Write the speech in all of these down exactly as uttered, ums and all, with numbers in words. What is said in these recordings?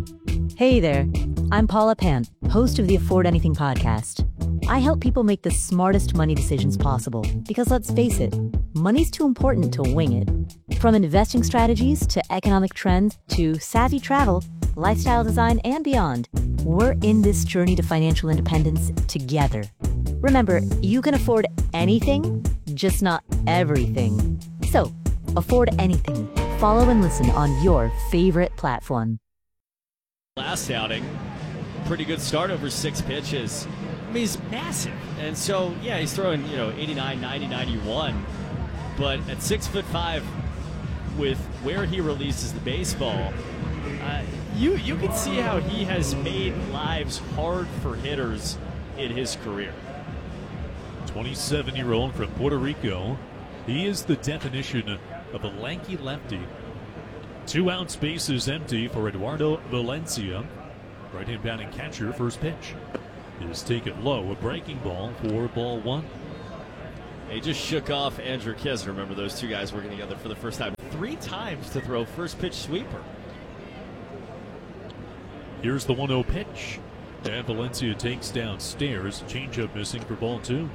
Hey there, I'm Paula Pant, host of the Afford Anything podcast. I help people make the smartest money decisions possible because let's face it, money's too important to wing it. From investing strategies to economic trends to savvy travel, lifestyle design, and beyond, we're in this journey to financial independence together. Remember, you can afford anything, just not everything. So, afford anything. Follow and listen on your favorite platform. Last outing, pretty good start over six pitches. I mean, he's massive. And so, yeah, he's throwing, you know, eighty-nine, ninety, ninety-one. But at six foot five, with where he releases the baseball, uh, you, you can see how he has made lives hard for hitters in his career. twenty-seven-year-old from Puerto Rico. He is the definition of a lanky lefty. Two outs, bases empty for Eduardo Valencia. Right-hand batting catcher, first pitch is taken low, a breaking ball for ball one. He just shook off Andrew Kiss. Remember, those two guys working together for the first time. Three times to throw first pitch sweeper. Here's the one oh pitch. And Valencia takes downstairs. Changeup missing for ball two.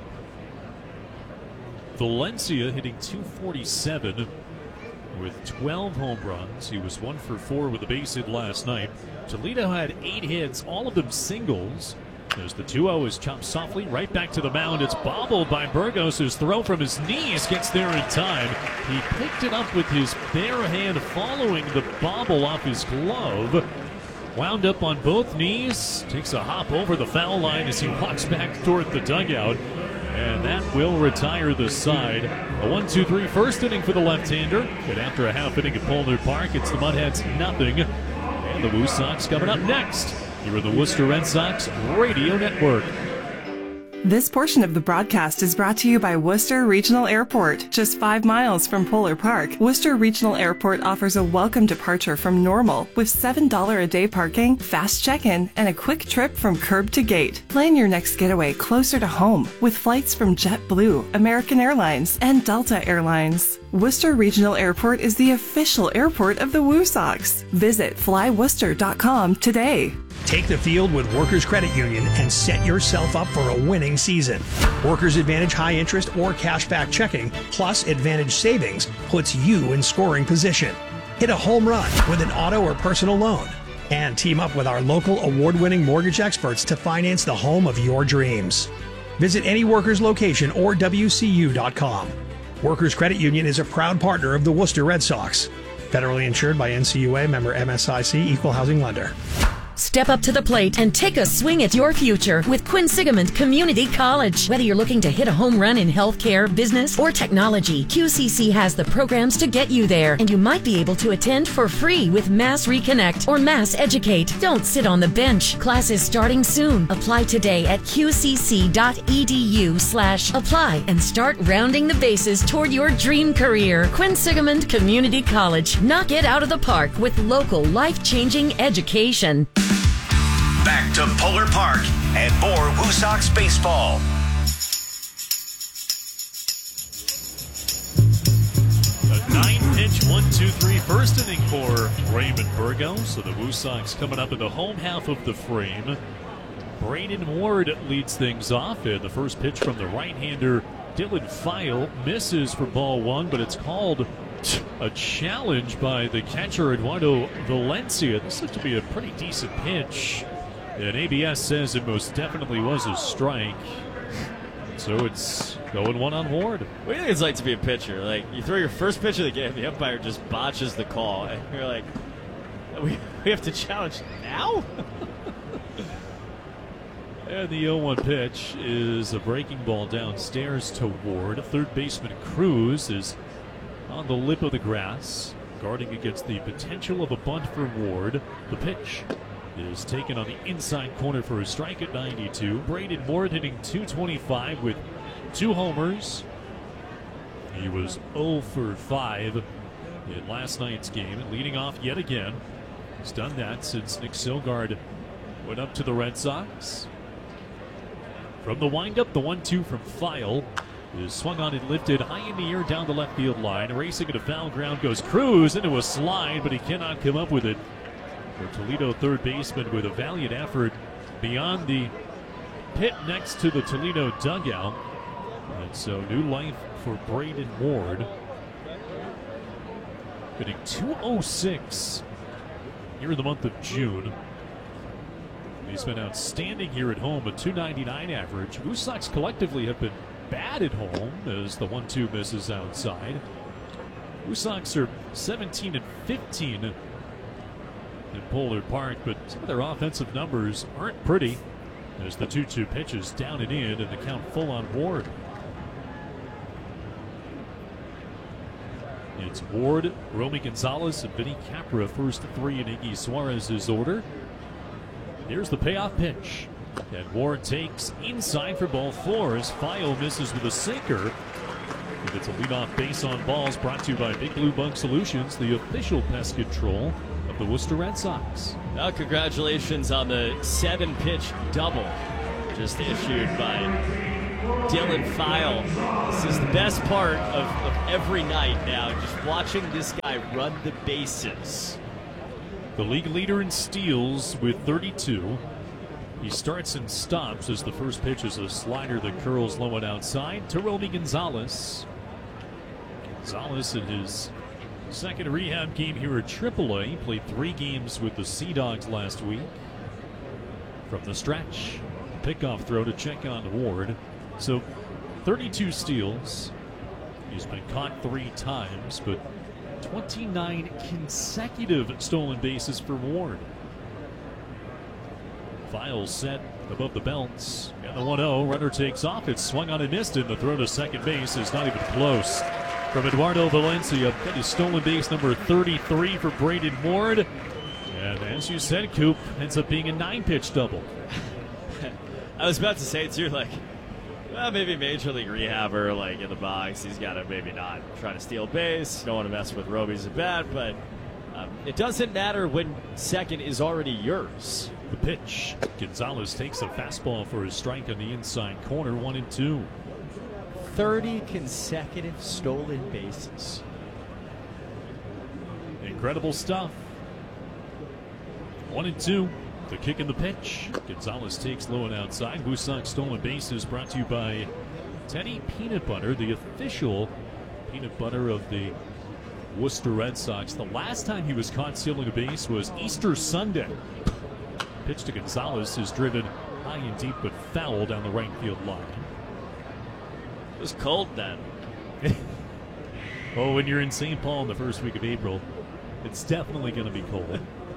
Valencia hitting two forty-seven with twelve home runs. He was one for four with a base hit last night. Toledo had eight hits, all of them singles. As the two oh is chopped softly right back to the mound. It's bobbled by Burgos. His throw from his knees gets there in time. He picked it up with his bare hand following the bobble off his glove. Wound up on both knees. Takes a hop over the foul line as he walks back toward the dugout. And that will retire the side. A one two three first inning for the left-hander. And after a half inning at Polar Park, it's the Mudheads nothing. And the Woo Sox coming up next. Here are the Worcester Red Sox Radio Network. This portion of the broadcast is brought to you by Worcester Regional Airport. Just five miles from Polar Park, Worcester Regional Airport offers a welcome departure from Normal with seven dollars a day parking, fast check-in, and a quick trip from curb to gate. Plan your next getaway closer to home with flights from JetBlue, American Airlines, and Delta Airlines. Worcester Regional Airport is the official airport of the Woo Sox. Visit fly worcester dot com today. Take the field with Workers Credit Union and set yourself up for a winning season. Workers Advantage high interest or cashback checking plus Advantage savings puts you in scoring position. Hit a home run with an auto or personal loan and team up with our local award-winning mortgage experts to finance the home of your dreams. Visit any Workers location or W C U dot com. Workers Credit Union is a proud partner of the Worcester Red Sox. Federally insured by N C U A, member M S I C, equal housing lender. Step up to the plate and take a swing at your future with Quinsigamond Community College. Whether you're looking to hit a home run in healthcare, business, or technology, Q C C has the programs to get you there, and you might be able to attend for free with Mass Reconnect or Mass Educate. Don't sit on the bench. Classes starting soon. Apply today at Q C C dot E D U slash apply and start rounding the bases toward your dream career. Quinsigamond Community College. Knock it out of the park with local life-changing education. Back to Polar Park and more Woo Sox baseball. A nine-pitch, one two three first inning for Raymond Burgos. So the Woo Sox coming up in the home half of the frame. Braden Ward leads things off, and the first pitch from the right-hander, Dylan File, misses for ball one, but it's called a challenge by the catcher, Eduardo Valencia. This looks to be a pretty decent pitch. And A B S says it most definitely was a strike. So it's going one on Ward. What do you think it's like to be a pitcher? Like, you throw your first pitch of the game, the umpire just botches the call, and you're like, we, we have to challenge now? And the oh one pitch is a breaking ball downstairs to Ward. Third baseman Cruz is on the lip of the grass, guarding against the potential of a bunt for Ward. The pitch is taken on the inside corner for a strike at ninety-two. Braden Ward hitting two twenty-five with two homers. He was oh for five in last night's game, leading off yet again. He's done that since Nick Silgard went up to the Red Sox. From the windup, the one two from File is swung on and lifted high in the air down the left field line. Racing into foul ground goes Cruz into a slide, but he cannot come up with it. for Toledo third baseman with a valiant effort beyond the pit next to the Toledo dugout. And so new life for Braden Ward. Hitting two oh six here in the month of June. He's been outstanding here at home, a two ninety-nine average. Blue Sox collectively have been bad at home as the one two misses outside. Blue Sox are seventeen and fifteen in Pollard Park, but some of their offensive numbers aren't pretty as the two two pitches down and in and the count full on Ward. It's Ward, Romy Gonzalez, and Vinny Capra, first three in Iggy Suarez's order. Here's the payoff pitch. And Ward takes inside for ball four as File misses with a sinker. And it's a leadoff base on balls brought to you by Big Blue Bug Solutions, the official pest control of the Worcester Red Sox. Well, congratulations on the seven-pitch double just issued by Dylan File. This is the best part of, of every night now, just watching this guy run the bases. The league leader in steals with thirty-two. He starts and stops as the first pitch is a slider that curls low and outside to Romy Gonzalez. Gonzalez in his second rehab game here at triple A. Played three games with the Sea Dogs last week. From the stretch, pickoff throw to check on Ward. So thirty-two steals. He's been caught three times, but twenty-nine consecutive stolen bases for Ward. Files set above the belts. And the one oh, runner takes off. It's swung on and missed, and the throw to second base is not even close. From Eduardo Valencia, that is stolen base number thirty-three for Braden Ward. And as you said, Coop, ends up being a nine-pitch double. I was about to say it too, like, well, maybe Major League Rehabber, like, in the box. He's got to maybe not try to steal base. Don't want to mess with Roby's at bat, but um, it doesn't matter when second is already yours. The pitch. Gonzalez takes a fastball for a strike on the inside corner, one and two. thirty consecutive stolen bases. Incredible stuff. One and two. The kick and the pitch. Gonzalez takes low and outside. Blue Sox stolen bases brought to you by Teddy Peanut Butter, the official peanut butter of the Worcester Red Sox. The last time he was caught stealing a base was Easter Sunday. Pitch to Gonzalez is driven high and deep but foul down the right field line. It was cold then. Oh, when you're in Saint Paul in the first week of April, it's definitely going to be cold.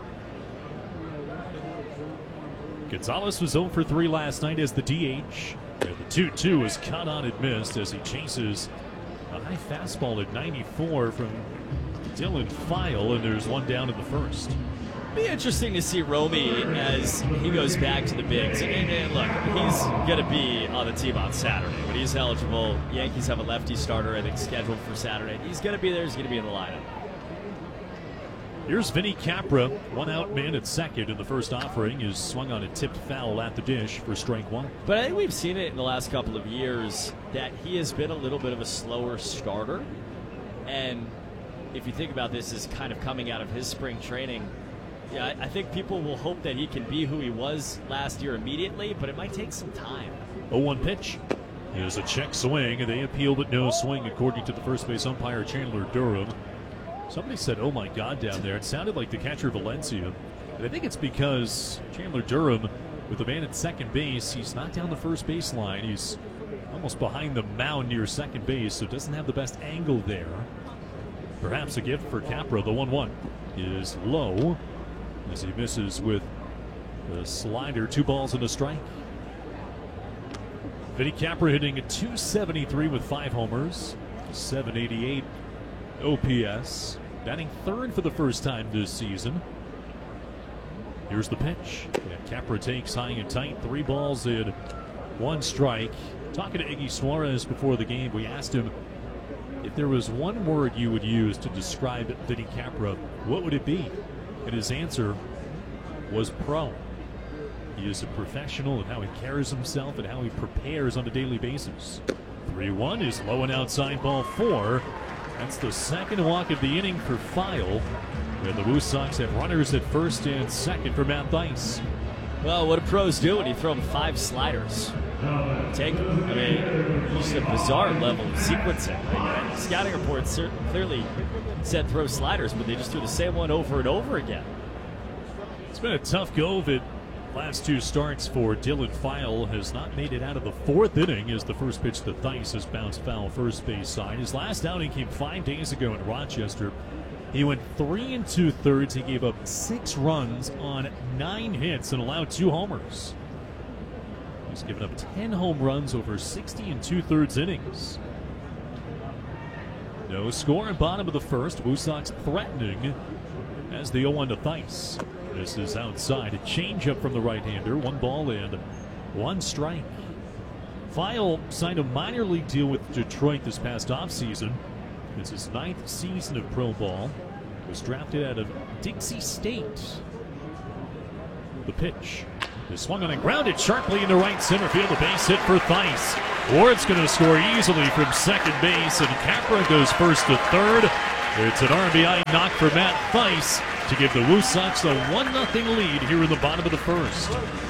Gonzalez was oh for three last night as the D H. And the two two is caught on and missed as he chases a high fastball at ninety-four from Dylan File, and there's one down in the first. Be interesting to see Romy as he goes back to the bigs. And, and look, he's going to be on the team on Saturday. When he's eligible, Yankees have a lefty starter, I think, scheduled for Saturday. He's going to be there. He's going to be in the lineup. Here's Vinny Capra, one out man at second in the first offering, is swung on a tipped foul at the dish for strike one. But I think we've seen it in the last couple of years that he has been a little bit of a slower starter. And if you think about this as kind of coming out of his spring training, yeah, I, I think people will hope that he can be who he was last year immediately, but it might take some time. oh one pitch. Here's a check swing, and they appealed it no swing according to the first base umpire Chandler Durham. Somebody said, oh my God, down there. It sounded like the catcher Valencia. And I think it's because Chandler Durham, with the man at second base, he's not down the first base line. He's almost behind the mound near second base, so doesn't have the best angle there. Perhaps a gift for Capra. The one one is low as he misses with the slider. Two balls and a strike. Vinny Capra hitting a two seventy-three with five homers, seven eighty-eight O P S. Batting third for the first time this season. Here's the pitch. And Capra takes high and tight. Three balls in, one strike. Talking to Iggy Suarez before the game, we asked him if there was one word you would use to describe Vinny Capra, what would it be? And his answer was pro. He is a professional in how he carries himself and how he prepares on a daily basis. three one is low and outside, ball four. That's the second walk of the inning for File. And the Woo Sox have runners at first and second for Matt Thaiss. Well, what do pros do when you throw them five sliders? Take them. I mean, just a bizarre level of sequencing. Right? Scouting reports clearly said throw sliders, but they just threw the same one over and over again. It's been a tough go of it. Last two starts for Dylan File has not made it out of the fourth inning as the first pitch to Thaiss has bounced foul first base side. His last outing came five days ago in Rochester. He went three and two thirds. He gave up six runs on nine hits and allowed two homers. He's given up ten home runs over sixty and two thirds innings. No score in bottom of the first. Woo Sox threatening as the oh one to Thaiss. This is outside. A changeup from the right-hander. One ball and one strike. File signed a minor league deal with Detroit this past offseason. It's his ninth season of pro ball. Was drafted out of Dixie State. The pitch is swung on and grounded sharply into right center field. A base hit for Thaiss. Ward's going to score easily from second base, and Capra goes first to third. It's an R B I knock for Matt Thaiss to give the Woo Sox a one nothing lead here in the bottom of the first.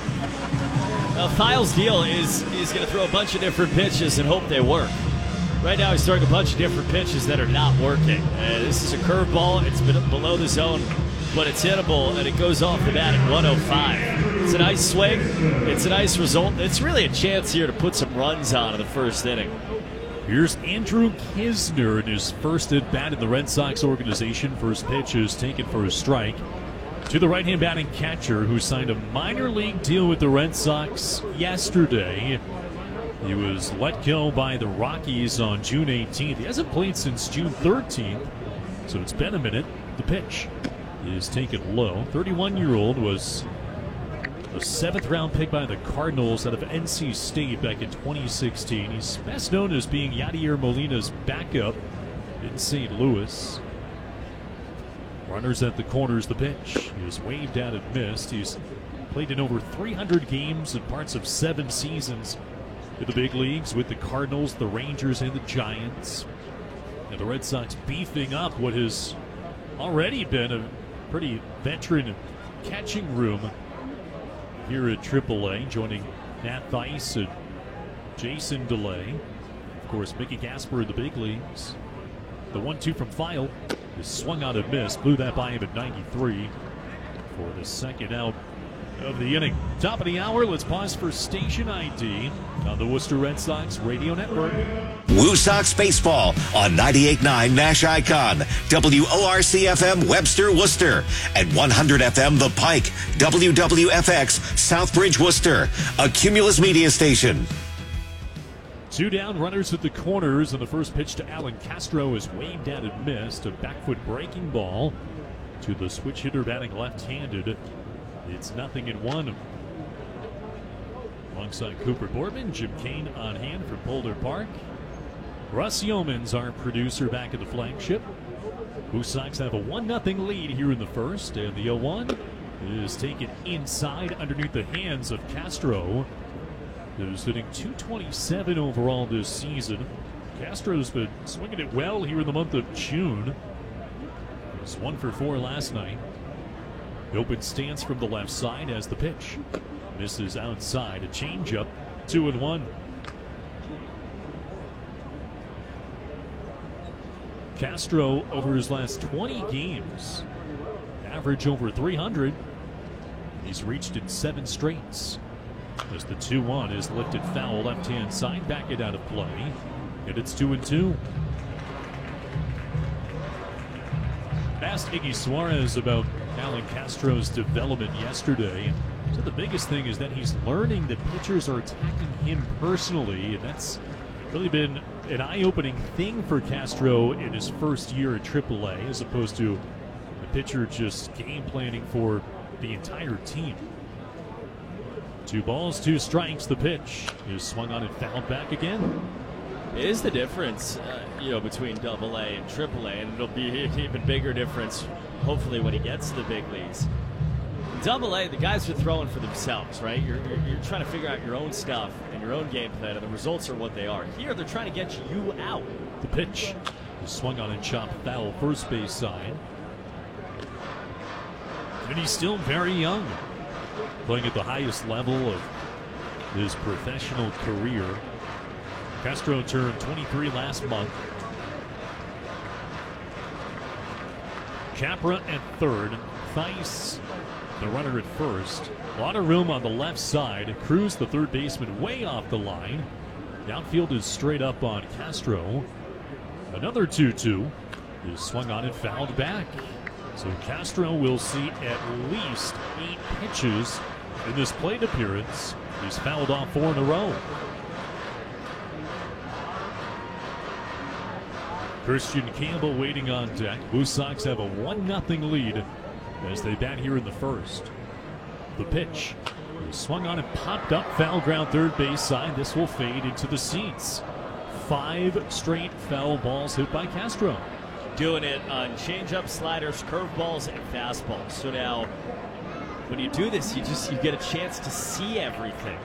Now, File's deal is he's going to throw a bunch of different pitches and hope they work. Right now he's throwing a bunch of different pitches that are not working. Uh, this is a curveball. It's been below the zone, but it's hittable, and it goes off the bat at one oh five. It's a nice swing. It's a nice result. It's really a chance here to put some runs on in the first inning. Here's Andrew Kisner in his first at bat in the Red Sox organization. First pitch is taken for a strike to the right-hand batting catcher, who signed a minor league deal with the Red Sox yesterday. He was let go by the Rockies on June eighteenth. He hasn't played since June thirteenth, so it's been a minute. The pitch is taken low. thirty-one-year-old was a seventh-round pick by the Cardinals out of N C State back in twenty sixteen. He's best known as being Yadier Molina's backup in Saint Louis. Runners at the corners. The pitch is waved out and missed. He's played in over three hundred games and parts of seven seasons in the big leagues with the Cardinals, the Rangers, and the Giants. And the Red Sox beefing up what has already been a pretty veteran catching room here at triple A, joining Matt Thaiss and Jason DeLay. Of course, Mickey Gasper in the big leagues. The one two from File is swung out and missed. Blew that by him at ninety-three for the second out of the inning. Top of the hour, let's pause for station I D on the Worcester Red Sox Radio Network. Woo Sox Baseball on ninety-eight point nine Nash Icon, W O R C F M Webster, Worcester, and one hundred F M The Pike, W W F X Southbridge, Worcester, a Cumulus media station. Two down, runners at the corners, and the first pitch to Alan Castro is waved out and missed. A back foot breaking ball to the switch hitter batting left-handed. It's nothing in one. Alongside Cooper Boardman, Jim Kane on hand from Boulder Park. Russ Yeomans, our producer, back at the flagship. Woo Sox have a one nothing lead here in the first, and the oh one is taken inside underneath the hands of Castro, who's hitting two twenty-seven overall this season. Castro's been swinging it well here in the month of June. He was one for four last night. The open stance from the left side as the pitch misses outside. A changeup, two and one. Castro, over his last twenty games, average over three hundred. He's reached in seven straights. As the two one is lifted foul left-hand side, back it out of play, and it's two and two. Asked Iggy Suarez about Alan Castro's development yesterday. So the biggest thing is that he's learning that pitchers are attacking him personally, and that's really been an eye-opening thing for Castro in his first year at triple A, as opposed to the pitcher just game planning for the entire team. Two balls, two strikes. The pitch is swung on and fouled back again. It is the difference, uh, you know, between double A and triple A, and it'll be an even bigger difference, hopefully, when he gets to the big leagues. Double A, the guys are throwing for themselves, right? You're, you're, you're trying to figure out your own stuff and your own game plan, and the results are what they are. Here, they're trying to get you out. The pitch is swung on and chopped foul first base side. And he's still very young, playing at the highest level of his professional career. Castro turned twenty-three last month. Capra at third. Theis, the runner at first. A lot of room on the left side. Cruz, the third baseman, way off the line. The outfield is straight up on Castro. Another two two is swung on and fouled back. So Castro will see at least eight pitches in this plate appearance. He's fouled off four in a row. Christian Campbell waiting on deck. Blue Sox have a one nothing lead as they bat here in the first. The pitch is swung on and popped up, foul ground third base side. This will fade into the seats. Five straight foul balls hit by Castro. Doing it on changeup, sliders, curveballs, and fastballs. So now, when you do this, you just you get a chance to see everything.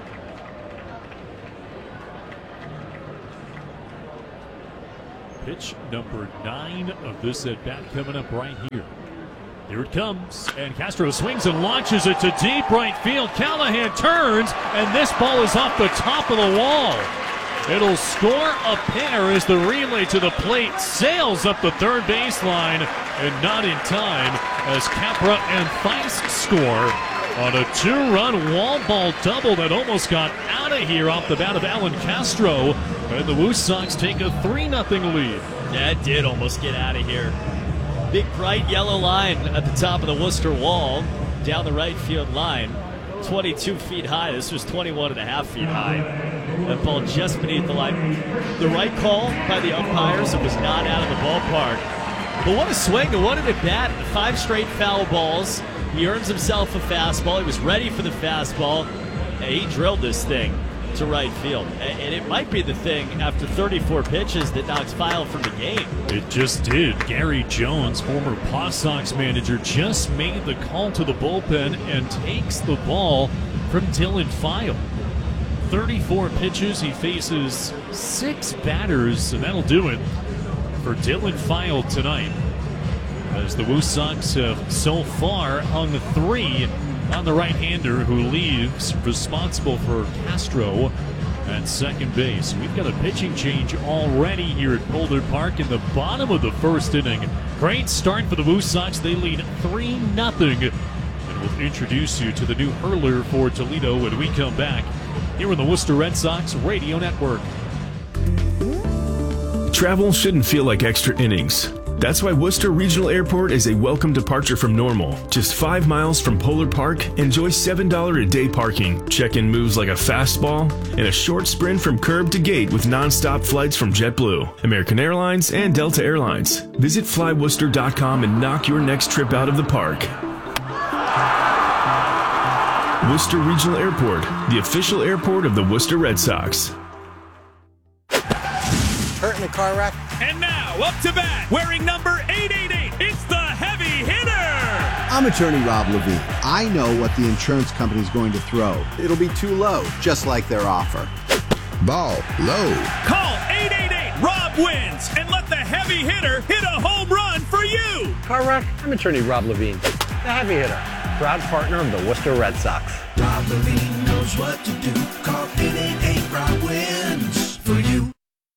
Pitch number nine of this at bat coming up right here. Here it comes, and Castro swings and launches it to deep right field. Callahan turns, and this ball is off the top of the wall. It'll score a pair as the relay to the plate sails up the third baseline, and not in time as Capra and Theis score on a two-run wall ball double that almost got out of here off the bat of Alan Castro. And the Woo Sox take a three nothing lead. That did almost get out of here. Big bright yellow line at the top of the Worcester wall, down the right field line. twenty-two feet high. This was twenty-one and a half feet high. That ball just beneath the line. The right call by the umpires. It was not out of the ballpark. But what a swing and what an at bat. Five straight foul balls. He earns himself a fastball. He was ready for the fastball. And he drilled this thing to right field. And it might be the thing after thirty-four pitches that knocks File from the game. It just did. Gary Jones, former Paw Sox manager, just made the call to the bullpen and takes the ball from Dylan File. thirty-four pitches. He faces six batters, and that'll do it for Dylan File tonight, as the Woo Sox have so far hung three on the right-hander, who leaves responsible for Castro at second base. We've got a pitching change already here at Boulder Park in the bottom of the first inning. Great start for the Woo Sox. They lead three nothing. And we'll introduce you to the new hurler for Toledo when we come back here on the Worcester Red Sox Radio Network. Travel shouldn't feel like extra innings. That's why Worcester Regional Airport is a welcome departure from normal. Just five miles from Polar Park, enjoy seven dollars a day parking. Check-in moves like a fastball, and a short sprint from curb to gate with non-stop flights from JetBlue, American Airlines, and Delta Airlines. Visit fly worcester dot com and knock your next trip out of the park. Worcester Regional Airport, the official airport of the Worcester Red Sox. Hurt in a car wreck? And now, up to bat, wearing number eight eighty-eight, it's the heavy hitter! I'm attorney Rob Levine. I know what the insurance company's going to throw. It'll be too low, just like their offer. Ball low. Call eight eight eight, Rob wins, and let the heavy hitter hit a home run for you! Car wreck? I'm attorney Rob Levine, the heavy hitter, proud partner of the Worcester Red Sox. Rob Levine knows what to do. Call eight eight eight, Rob wins for you.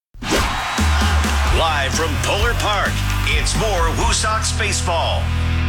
Live from Polar Park, it's more Woo Sox baseball.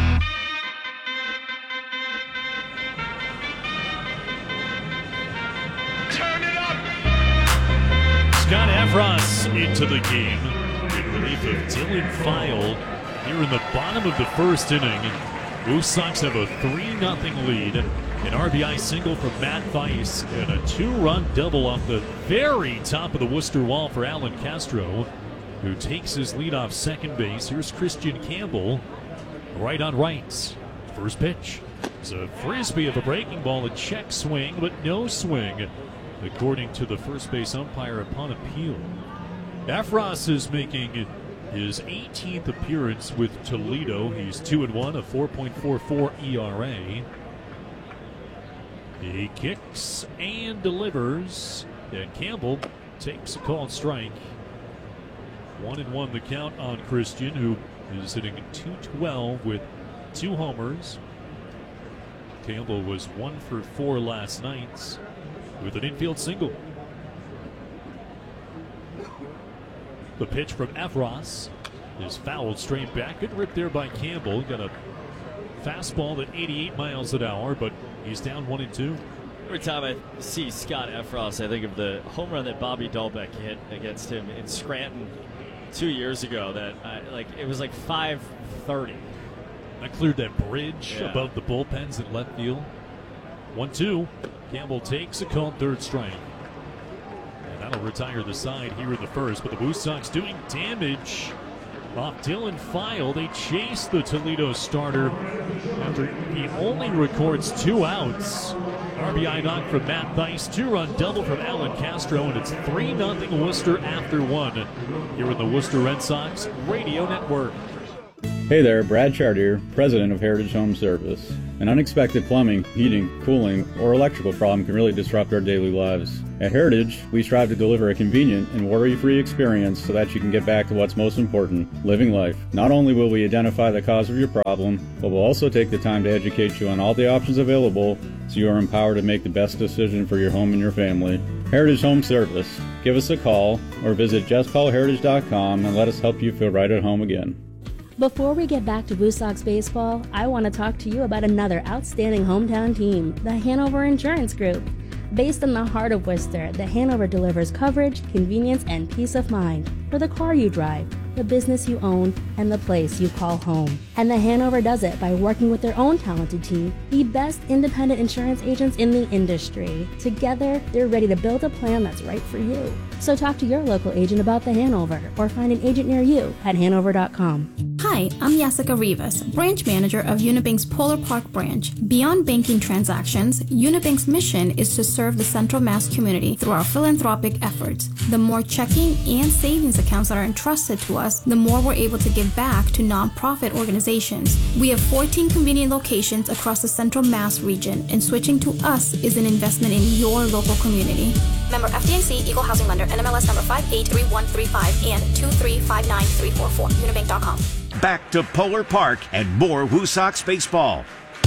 Turn it up! Scott Evros into the game in relief of Dylan File here in the bottom of the first inning. Woo Sox have a three nothing lead. An R B I single from Matt Theis and a two-run double off the very top of the Worcester wall for Alan Castro, who takes his lead off second base. Here's Christian Campbell, right on rights. First pitch. It's a frisbee of a breaking ball, a check swing, but no swing, according to the first base umpire upon appeal. Evros is making his eighteenth appearance with Toledo. He's two and one, a four point four four E R A. He kicks and delivers, and Campbell takes a called strike. One and one the count on Christian, who is hitting two twelve with two homers, Campbell was one for four last night with an infield single. The pitch from Efros is fouled straight back. Good rip there by Campbell. Got a fastball at eighty-eight miles an hour, but he's down one and two. Every time I see Scott Efros, I think of the home run that Bobby Dahlbeck hit against him in Scranton two years ago. That I, like it was like five thirty. That cleared that bridge Yeah. above the bullpens at left field. one two. Campbell takes a called third strike. And that'll retire the side here in the first. But the Blue Sox doing damage off Dylan File. They chase the Toledo starter after he only records two outs. R B I knock from Matt Thaiss, two-run double from Alan Castro, and it's three nothing Worcester after one here in the Worcester Red Sox Radio Network. Hey there, Brad Chartier, president of Heritage Home Service. An unexpected plumbing, heating, cooling, or electrical problem can really disrupt our daily lives. At Heritage, we strive to deliver a convenient and worry-free experience so that you can get back to what's most important, living life. Not only will we identify the cause of your problem, but we'll also take the time to educate you on all the options available so you are empowered to make the best decision for your home and your family. Heritage Home Service. Give us a call or visit just call heritage dot com and let us help you feel right at home again. Before we get back to Blue Sox baseball, I want to talk to you about another outstanding hometown team, the Hanover Insurance Group. Based in the heart of Worcester, the Hanover delivers coverage, convenience, and peace of mind for the car you drive, the business you own, and the place you call home. And the Hanover does it by working with their own talented team, the best independent insurance agents in the industry. Together, they're ready to build a plan that's right for you. So talk to your local agent about the Hanover or find an agent near you at hanover dot com. Hi, I'm Jessica Rivas, branch manager of Unibank's Polar Park branch. Beyond banking transactions, Unibank's mission is to serve the Central Mass community through our philanthropic efforts. The more checking and savings accounts that are entrusted to us, the more we're able to give back to nonprofit organizations. We have fourteen convenient locations across the Central Mass region, and switching to us is an investment in your local community. Member F D I C, Equal Housing Lender, N M L S number five eight three one three five and two three five nine three four four, unibank dot com. Back to Polar Park and more Woo Sox baseball.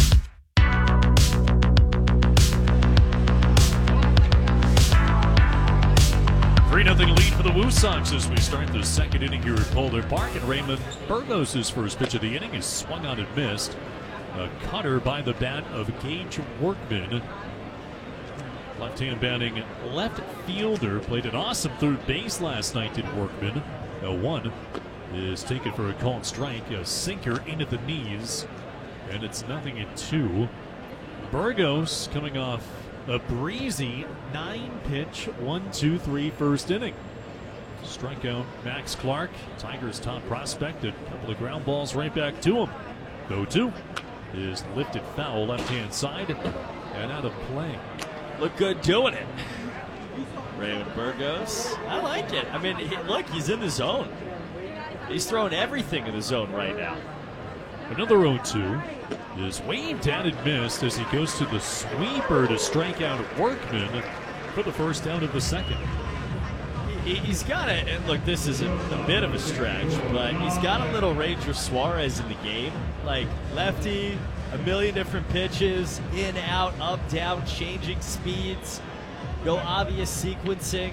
three nothing lead for the Woo Sox as we start the second inning here at Polar Park. And Raymond Burgos' first pitch of the inning is swung on and missed. A cutter by the bat of Gage Workman. Left-hand batting left fielder. Played an awesome third base last night, did Workman. A one is taken for a called strike. A sinker into the knees. And it's nothing at two. Burgos coming off a breezy nine-pitch, one two three first inning. Strikeout Max Clark, Tigers' top prospect. A couple of ground balls right back to him. oh two is lifted foul left-hand side and out of play. Look good doing it. Raymond Burgos. I like it. I mean, he, look, he's in the zone. He's throwing everything in the zone right now. Another oh two is waved down and missed as he goes to the sweeper to strike out Workman for the first down of the second. He, he's got a, and look, this is a, a bit of a stretch, but he's got a little Ranger Suarez in the game. Like lefty, a million different pitches, in, out, up, down, changing speeds, no obvious sequencing.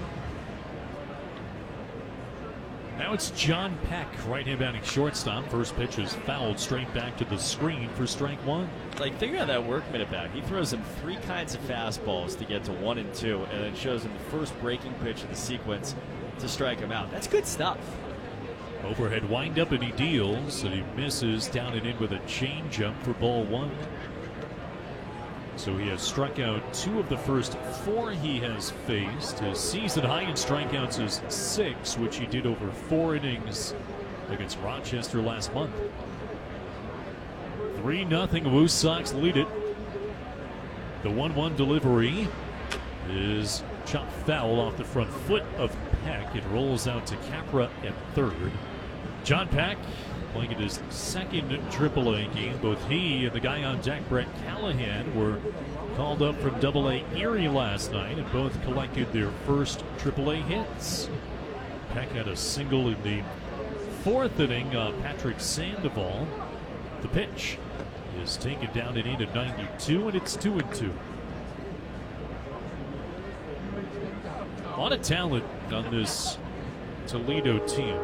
Now it's John Peck, right-hand batting shortstop. First pitch is fouled straight back to the screen for strike one. Like, think about that Workman at bat. He throws him three kinds of fastballs to get to one and two, and then shows him the first breaking pitch of the sequence to strike him out. That's good stuff. Overhead windup, and he deals, and he misses down and in with a changeup for ball one. So he has struck out two of the first four he has faced. His season high in strikeouts is six, which he did over four innings against Rochester last month. three nothing Woo Sox lead it. The one one delivery is chopped foul off the front foot of Peck. It rolls out to Capra at third. John Peck playing in his second triple A game. Both he and the guy on deck, Brett Callahan, were called up from double A Erie last night and both collected their first triple A hits. Peck had a single in the fourth inning. Uh, Patrick Sandoval. The pitch is taken down at eight of ninety-two, and it's two and two. A lot of talent on this Toledo team.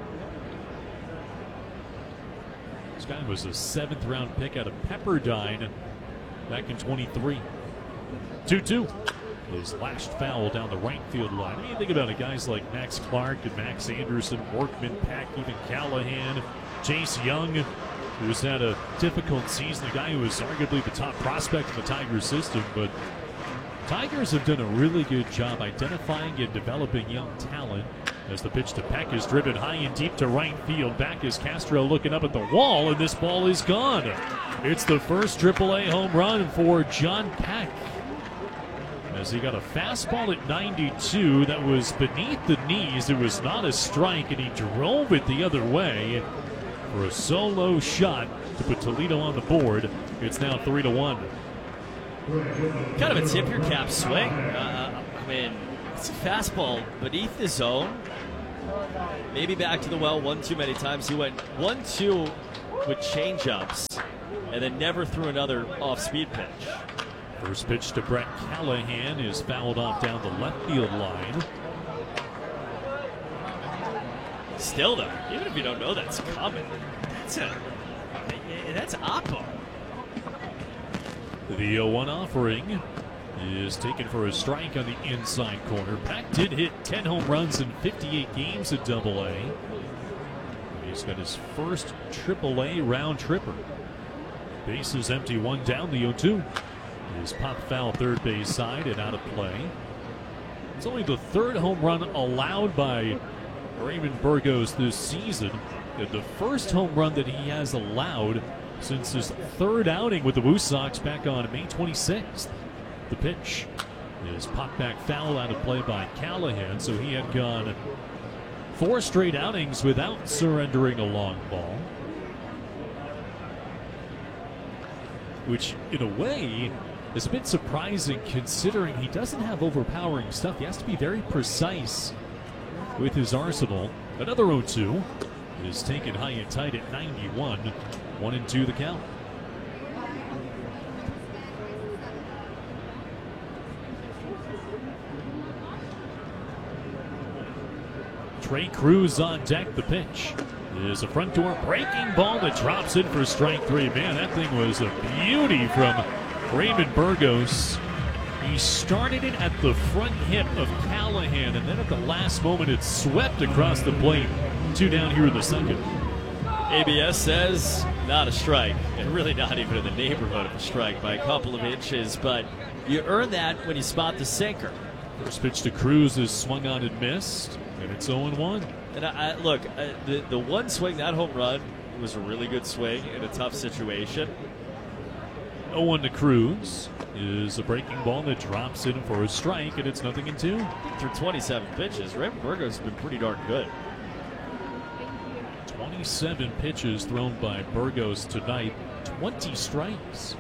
This guy was a seventh round pick out of Pepperdine back in twenty-three. two two. His last foul down the right field line. When you think about it, guys like Max Clark and Max Anderson, Workman, Peck, even Callahan, Chase Young, who's had a difficult season, a guy who was arguably the top prospect in the Tigers system, but Tigers have done a really good job identifying and developing young talent. As the pitch to Peck is driven high and deep to right field. Back is Castro looking up at the wall, and this ball is gone. It's the first triple A home run for John Peck, as he got a fastball at ninety-two that was beneath the knees. It was not a strike, and he drove it the other way for a solo shot to put Toledo on the board. It's now three to one. Kind of a tip your cap swing. Uh, I mean, it's a fastball beneath the zone. Maybe back to the well one too many times. He went one two with changeups and then never threw another off-speed pitch. First pitch to Brett Callahan is fouled off down the left field line. Still, though, even if you don't know that's coming, that's a that's oppo. The oh one offering is taken for a strike on the inside corner. Peck did hit ten home runs in fifty-eight games at Double A. He's got his first Triple A round tripper. Bases empty, one down, the oh two. His pop foul third base side and out of play. It's only the third home run allowed by Raymond Burgos this season, and the first home run that he has allowed since his third outing with the Woo Sox back on May twenty-sixth. The pitch is popped back foul out of play by Callahan, so he had gone four straight outings without surrendering a long ball, which in a way is a bit surprising considering he doesn't have overpowering stuff. He has to be very precise with his arsenal. Another oh two is taken high and tight at ninety-one. One and two the count. Trey Cruz on deck. The pitch is a front door breaking ball that drops in for strike three. Man, that thing was a beauty from Raymond Burgos. He started it at the front hip of Callahan, and then at the last moment it swept across the plate. Two down here in the second. A B S says not a strike, and really not even in the neighborhood of a strike by a couple of inches, but you earn that when you spot the sinker. First pitch to Cruz is swung on and missed, and it's oh one. And I, I, look, I, the, the one swing, that home run, was a really good swing in a tough situation. oh one to Cruz is a breaking ball that drops in for a strike, and it's nothing in two. Through twenty-seven pitches, Raymond Burgos has been pretty darn good. twenty-seven pitches thrown by Burgos tonight, twenty strikes.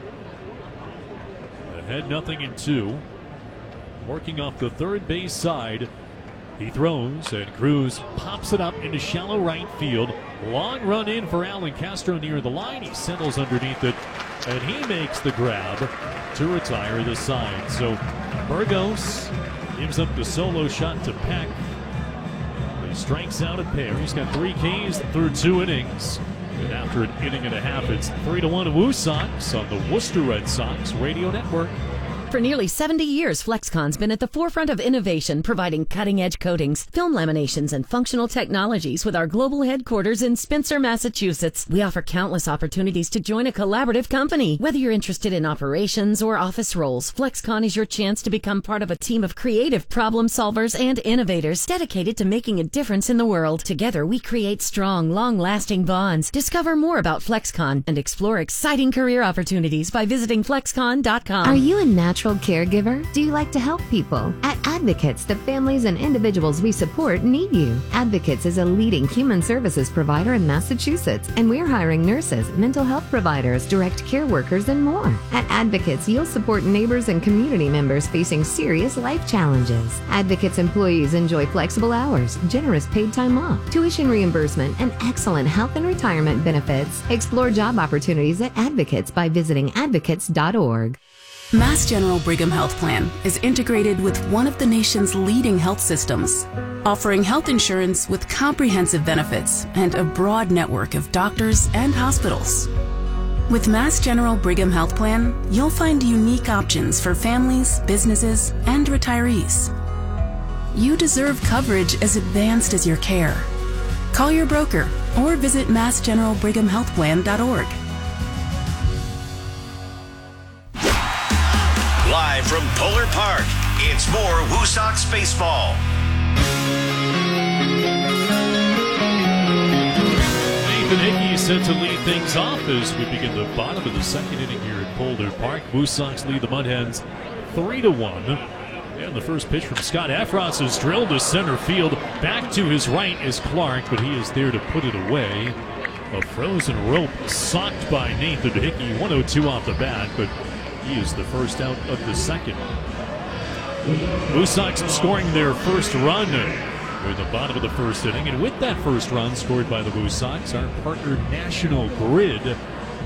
Ahead nothing in two. Working off the third base side, he throws, and Cruz pops it up into shallow right field. Long run in for Alan Castro near the line. He settles underneath it, and he makes the grab to retire the side. So Burgos gives up the solo shot to Peck. He strikes out a pair. He's got three Ks through two innings. And after an inning and a half, it's three to one Woo Sox on the Worcester Red Sox Radio Network. For nearly seventy years, FlexCon's been at the forefront of innovation, providing cutting-edge coatings, film laminations, and functional technologies with our global headquarters in Spencer, Massachusetts. We offer countless opportunities to join a collaborative company. Whether you're interested in operations or office roles, FlexCon is your chance to become part of a team of creative problem solvers and innovators dedicated to making a difference in the world. Together, we create strong, long-lasting bonds. Discover more about FlexCon and explore exciting career opportunities by visiting flexcon dot com. Are you a natural natural caregiver? Do you like to help people? At Advocates, the families and individuals we support need you. Advocates is a leading human services provider in Massachusetts, and we're hiring nurses, mental health providers, direct care workers, and more. At Advocates, you'll support neighbors and community members facing serious life challenges. Advocates employees enjoy flexible hours, generous paid time off, tuition reimbursement, and excellent health and retirement benefits. Explore job opportunities at Advocates by visiting advocates dot org. Mass General Brigham Health Plan is integrated with one of the nation's leading health systems, offering health insurance with comprehensive benefits and a broad network of doctors and hospitals. With Mass General Brigham Health Plan, you'll find unique options for families, businesses, and retirees. You deserve coverage as advanced as your care. Call your broker or visit mass general brigham health plan dot org. Live from Polar Park, it's more Woo Sox baseball. Nathan Hickey set to lead things off as we begin the bottom of the second inning here at Polar Park. Woo Sox lead the Mud Hens three to one. And the first pitch from Scott Effross is drilled to center field. Back to his right is Clark, but he is there to put it away. A frozen rope socked by Nathan Hickey. one oh two off the bat, but he is the first out of the second. Woo Sox scoring their first run near the bottom of the first inning. And with that first run scored by the Woo Sox, our partner National Grid